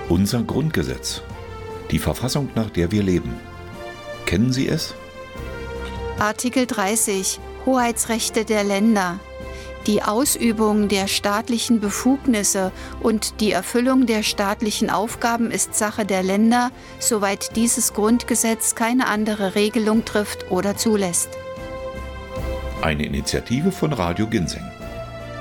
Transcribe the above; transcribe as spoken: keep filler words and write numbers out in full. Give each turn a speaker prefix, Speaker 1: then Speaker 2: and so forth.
Speaker 1: Unser Grundgesetz. Die Verfassung, nach der wir leben. Kennen Sie es?
Speaker 2: Artikel dreißig. Hoheitsrechte der Länder. Die Ausübung der staatlichen Befugnisse und die Erfüllung der staatlichen Aufgaben ist Sache der Länder, soweit dieses Grundgesetz keine andere Regelung trifft oder zulässt.
Speaker 1: Eine Initiative von Radio Ginseng.